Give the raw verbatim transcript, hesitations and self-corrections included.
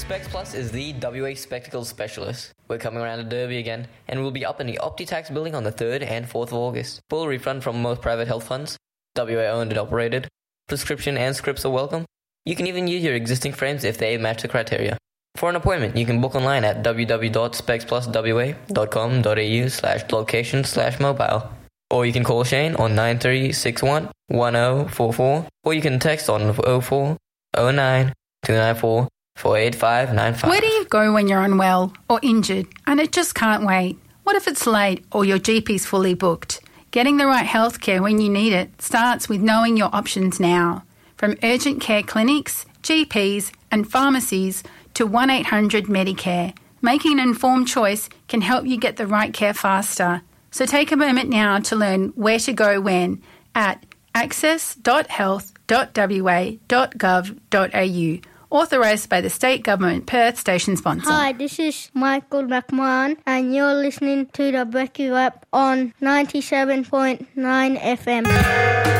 Specs Plus is the W A spectacles specialist. We're coming around to Derby again, and we'll be up in the OptiTax building on the third and fourth of August. Full refund from most private health funds. W A owned and operated. Prescription and scripts are welcome. You can even use your existing frames if they match the criteria. For an appointment, you can book online at w w w dot specs plus w a dot com dot a u slash location slash mobile. Or you can call Shane on nine three six one one zero four four, or you can text on zero four zero nine two nine four four eight five nine five. Where do you go when you're unwell or injured and it just can't wait? What if it's late or your G P's fully booked? Getting the right healthcare when you need it starts with knowing your options now. From urgent care clinics, G Ps and pharmacies to one eight hundred Medicare, making an informed choice can help you get the right care faster. So take a moment now to learn where to go when at access dot health dot w a dot gov dot a u. Authorised by the State Government Perth Station Sponsor. Hi, this is Michael McMahon and you're listening to the Becky Rap on ninety-seven point nine F M.